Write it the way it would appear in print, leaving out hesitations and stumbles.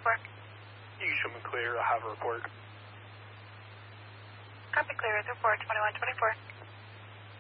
You can show me clear. I have a report. Copy clear. 04 2124.